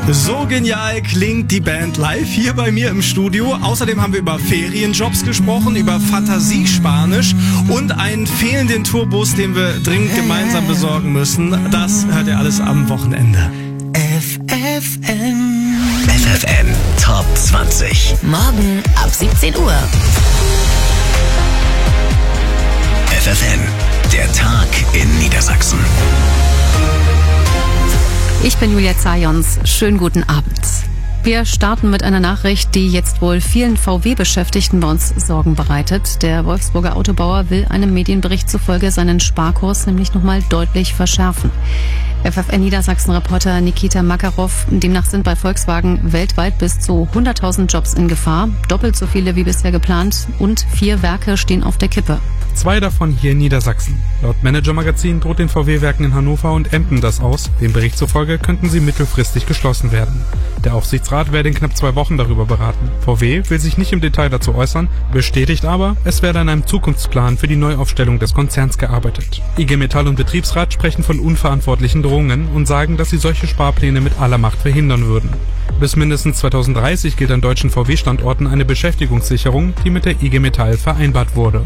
So genial klingt die Band live hier bei mir im Studio. Außerdem haben wir über Ferienjobs gesprochen, über Fantasiespanisch und einen fehlenden Tourbus, den wir dringend gemeinsam besorgen müssen. Das hört ihr alles am Wochenende. FFN Top 20. Morgen ab 17 Uhr. FFN, der Tag in Niedersachsen. Ich bin Julia Zajons. Schönen guten Abend. Wir starten mit einer Nachricht, die jetzt wohl vielen VW-Beschäftigten bei uns Sorgen bereitet. Der Wolfsburger Autobauer will einem Medienbericht zufolge seinen Sparkurs nämlich nochmal deutlich verschärfen. FFN Niedersachsen-Reporter Nikita Makarov, demnach sind bei Volkswagen weltweit bis zu 100.000 Jobs in Gefahr, doppelt so viele wie bisher geplant und 4 Werke stehen auf der Kippe. 2 davon hier in Niedersachsen. Laut Manager-Magazin droht den VW-Werken in Hannover und Emden das aus. Dem Bericht zufolge könnten sie mittelfristig geschlossen werden. Der Aufsichtsrat werde in knapp 2 Wochen darüber beraten. VW will sich nicht im Detail dazu äußern, bestätigt aber, es werde an einem Zukunftsplan für die Neuaufstellung des Konzerns gearbeitet. IG Metall und Betriebsrat sprechen von unverantwortlichen Drohungen und sagen, dass sie solche Sparpläne mit aller Macht verhindern würden. Bis mindestens 2030 gilt an deutschen VW-Standorten eine Beschäftigungssicherung, die mit der IG Metall vereinbart wurde.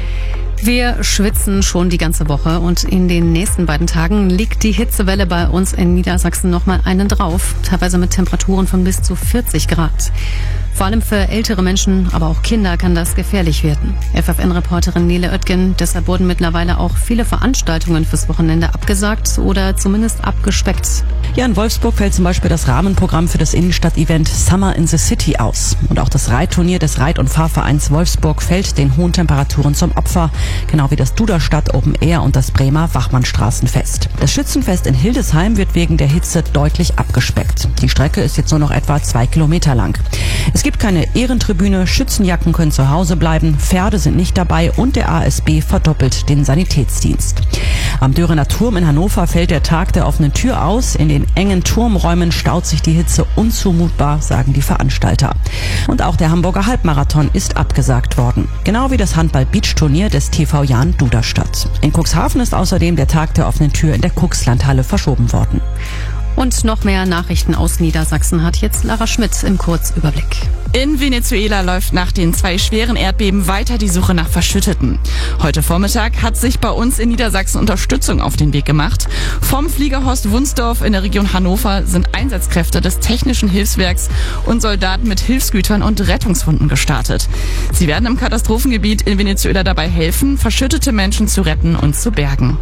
Wir schwitzen schon die ganze Woche und in den nächsten beiden Tagen liegt die Hitzewelle bei uns in Niedersachsen nochmal einen drauf, teilweise mit Temperaturen von bis zu 40 Grad. Vor allem für ältere Menschen, aber auch Kinder kann das gefährlich werden. FFN-Reporterin Nele Oetgen, deshalb wurden mittlerweile auch viele Veranstaltungen fürs Wochenende abgesagt oder zumindest abgespeckt. Ja, in Wolfsburg fällt zum Beispiel das Rahmenprogramm für das Innenstadt-Event Summer in the City aus. Und auch das Reitturnier des Reit- und Fahrvereins Wolfsburg fällt den hohen Temperaturen zum Opfer, genau wie das Duderstadt Open Air und das Bremer Wachmannstraßenfest. Das Schützenfest in Hildesheim wird wegen der Hitze deutlich abgespeckt. Die Strecke ist jetzt nur noch etwa 2 Kilometer lang. Es gibt keine Ehrentribüne, Schützenjacken können zu Hause bleiben, Pferde sind nicht dabei und der ASB verdoppelt den Sanitätsdienst. Am Dörener Turm in Hannover fällt der Tag der offenen Tür aus. In den engen Turmräumen staut sich die Hitze unzumutbar, sagen die Veranstalter. Und auch der Hamburger Halbmarathon ist abgesagt worden. Genau wie das Handball-Beach-Turnier des TV Jan Duderstadt. In Cuxhaven ist außerdem der Tag der offenen Tür in der Cuxlandhalle verschoben worden. Und noch mehr Nachrichten aus Niedersachsen hat jetzt Lara Schmidt im Kurzüberblick. In Venezuela läuft nach den 2 schweren Erdbeben weiter die Suche nach Verschütteten. Heute Vormittag hat sich bei uns in Niedersachsen Unterstützung auf den Weg gemacht. Vom Flieger Horst Wunsdorf in der Region Hannover sind Einsatzkräfte des Technischen Hilfswerks und Soldaten mit Hilfsgütern und Rettungshunden gestartet. Sie werden im Katastrophengebiet in Venezuela dabei helfen, verschüttete Menschen zu retten und zu bergen.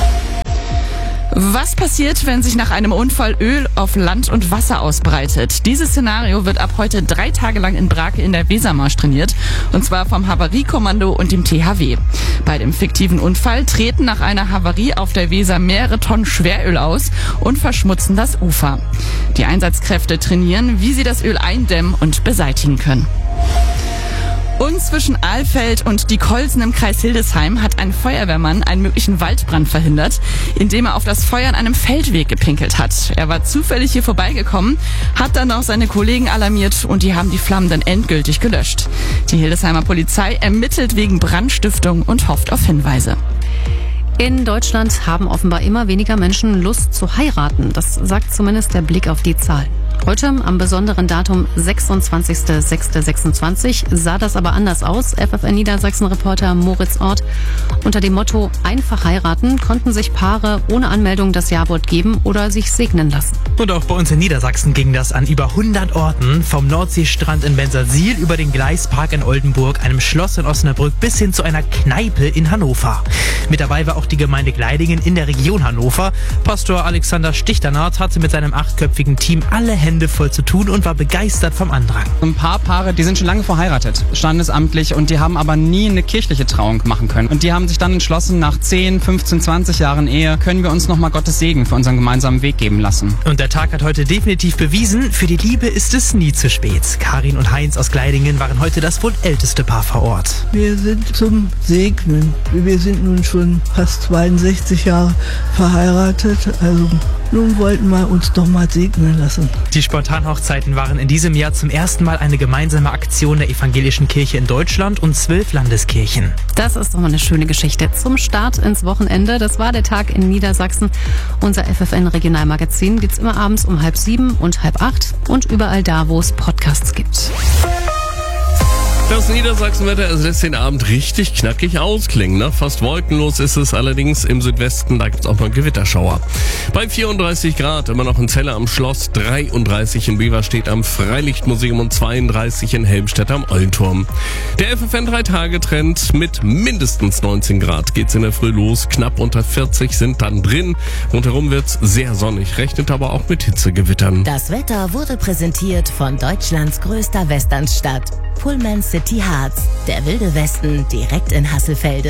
Was passiert, wenn sich nach einem Unfall Öl auf Land und Wasser ausbreitet? Dieses Szenario wird ab heute 3 Tage lang in Brake in der Wesermarsch trainiert, und zwar vom Havariekommando und dem THW. Bei dem fiktiven Unfall treten nach einer Havarie auf der Weser mehrere Tonnen Schweröl aus und verschmutzen das Ufer. Die Einsatzkräfte trainieren, wie sie das Öl eindämmen und beseitigen können. Und zwischen Alfeld und Diekolsen im Kreis Hildesheim hat ein Feuerwehrmann einen möglichen Waldbrand verhindert, indem er auf das Feuer an einem Feldweg gepinkelt hat. Er war zufällig hier vorbeigekommen, hat dann auch seine Kollegen alarmiert und die haben die Flammen dann endgültig gelöscht. Die Hildesheimer Polizei ermittelt wegen Brandstiftung und hofft auf Hinweise. In Deutschland haben offenbar immer weniger Menschen Lust zu heiraten. Das sagt zumindest der Blick auf die Zahlen. Heute, am besonderen Datum 26.06.26, sah das aber anders aus. FFN Niedersachsen-Reporter Moritz Ort. Unter dem Motto einfach heiraten konnten sich Paare ohne Anmeldung das Ja-Wort geben oder sich segnen lassen. Und auch bei uns in Niedersachsen ging das an über 100 Orten, vom Nordseestrand in Bensersiel über den Gleispark in Oldenburg, einem Schloss in Osnabrück bis hin zu einer Kneipe in Hannover. Mit dabei war auch die Gemeinde Gleidingen in der Region Hannover. Pastor Alexander Stichternat hatte mit seinem 8-köpfigen Team alle Hände voll zu tun und war begeistert vom Andrang. Ein paar Paare, die sind schon lange verheiratet, standesamtlich, und die haben aber nie eine kirchliche Trauung machen können. Und die haben sich dann entschlossen, nach 10, 15, 20 Jahren Ehe können wir uns nochmal Gottes Segen für unseren gemeinsamen Weg geben lassen. Und der Tag hat heute definitiv bewiesen, für die Liebe ist es nie zu spät. Karin und Heinz aus Gleidingen waren heute das wohl älteste Paar vor Ort. Wir sind zum Segnen. Wir sind nun schon fast 62 Jahre verheiratet, also Nun wollten wir uns doch mal segnen lassen. Die Spontanhochzeiten waren in diesem Jahr zum ersten Mal eine gemeinsame Aktion der Evangelischen Kirche in Deutschland und 12 Landeskirchen. Das ist doch mal eine schöne Geschichte zum Start ins Wochenende. Das war der Tag in Niedersachsen. Unser FFN-Regionalmagazin gibt's immer abends um 6:30 und 7:30 und überall da, wo es Podcasts gibt. Das Niedersachsenwetter, es lässt den Abend richtig knackig ausklingen. Ne? Fast wolkenlos ist es allerdings im Südwesten, da gibt's auch mal Gewitterschauer. Bei 34 Grad, immer noch in Celle am Schloss, 33 in Beverstedt am Freilichtmuseum und 32 in Helmstedt am Eulenturm. Der FFN 3-Tage-Trend mit mindestens 19 Grad geht's in der Früh los, knapp unter 40 sind dann drin. Rundherum wird's sehr sonnig, rechnet aber auch mit Hitzegewittern. Das Wetter wurde präsentiert von Deutschlands größter Westernstadt, Pullman City Harz, der wilde Westen direkt in Hasselfelde.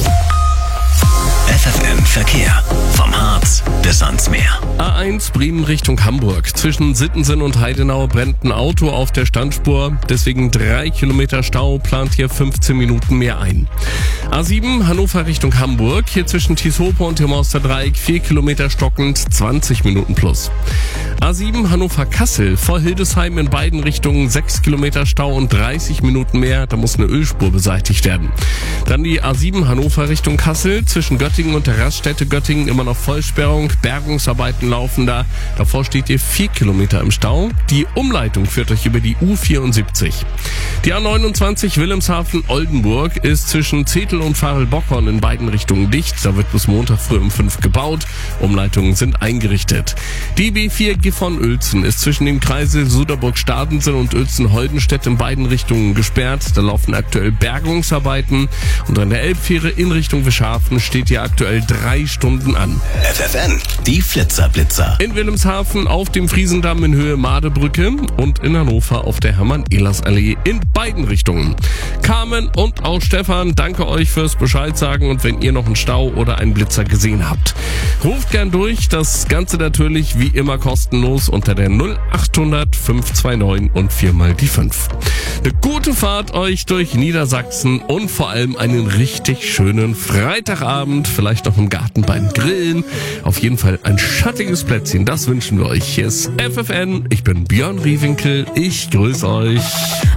FFN Verkehr. Vom Harz bis ans Meer. A1 Bremen Richtung Hamburg. Zwischen Sittensen und Heidenau brennt ein Auto auf der Standspur. Deswegen 3 Kilometer Stau, plant hier 15 Minuten mehr ein. A7 Hannover Richtung Hamburg. Hier zwischen Tieshope und dem Mauster-Dreieck 4 Kilometer stockend, 20 Minuten plus. A7 Hannover Kassel vor Hildesheim in beiden Richtungen 6 Kilometer Stau und 30 Minuten mehr. Da muss eine Ölspur beseitigt werden. Dann die A7 Hannover Richtung Kassel zwischen Göttingen und der Raststätte Göttingen immer noch Vollsperrung. Bergungsarbeiten laufen da. Davor steht ihr 4 Kilometer im Stau. Die Umleitung führt euch über die U74. Die A29 Wilhelmshaven-Oldenburg ist zwischen Zetel und Farel-Bockhorn in beiden Richtungen dicht. Da wird bis Montag früh um 5 gebaut. Umleitungen sind eingerichtet. Die B4 Gifhorn-Uelzen ist zwischen dem Kreisel Suderburg-Stadensen und Uelzen-Holdenstedt in beiden Richtungen gesperrt. Da laufen aktuell Bergungsarbeiten. Und an der Elbfähre in Richtung Wischhafen steht hier aktuell 3 Stunden an. FFN, die Flitzer-Blitzer. In Wilhelmshaven auf dem Friesendamm in Höhe Madebrücke und in Hannover auf der Hermann-Ehlers-Allee in beiden Richtungen. Carmen und auch Stefan, danke euch fürs Bescheid sagen und wenn ihr noch einen Stau oder einen Blitzer gesehen habt. Ruft gern durch, das Ganze natürlich wie immer kostenlos unter der 0800 529 und 4 die 5. Eine gute Fahrt euch durch Niedersachsen und vor allem einen richtig schönen Freitagabend, vielleicht noch im Garten beim Grillen. Auf jeden Fall ein schattiges Plätzchen, das wünschen wir euch. Hier ist FFN, ich bin Björn Riewinkel, ich grüße euch.